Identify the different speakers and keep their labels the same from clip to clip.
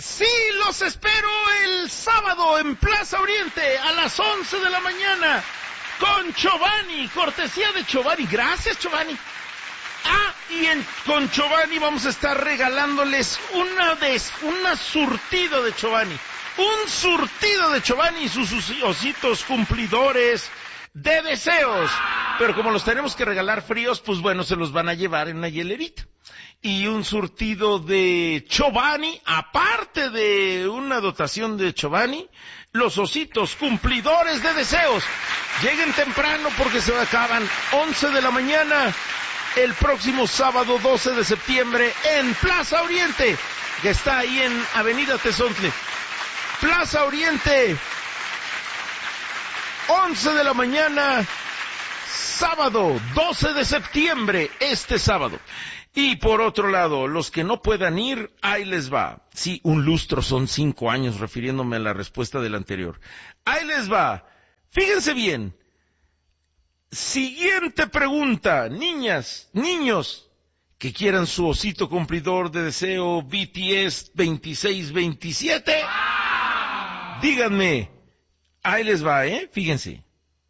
Speaker 1: Sí, los espero el sábado en Plaza Oriente a las 11 de la mañana con Giovanni, cortesía de Giovanni. Gracias, Giovanni. Con Giovanni vamos a estar regalándoles un surtido de Giovanni. Un surtido de Giovanni y sus ositos cumplidores de deseos. Pero como los tenemos que regalar fríos, pues bueno, se los van a llevar en una hielerita. Y un surtido de Giovanni, aparte de una dotación de Giovanni, los ositos cumplidores de deseos. Lleguen temprano porque se acaban 11 de la mañana el próximo sábado 12 de septiembre en Plaza Oriente, que está ahí en Avenida Tezontle. Plaza Oriente, 11 de la mañana, sábado 12 de septiembre, este sábado. Y por otro lado, los que no puedan ir, ahí les va. Sí, un lustro son 5 años, refiriéndome a la respuesta del anterior. Ahí les va. Fíjense bien. Siguiente pregunta. Niñas, niños, que quieran su osito cumplidor de deseo BTS 2627. Díganme. Ahí les va, fíjense.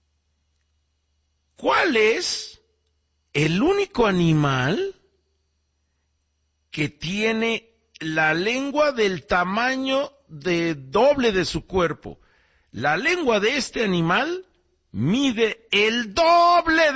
Speaker 1: ¿Cuál es el único animal que tiene la lengua del tamaño de doble de su cuerpo? La lengua de este animal mide el doble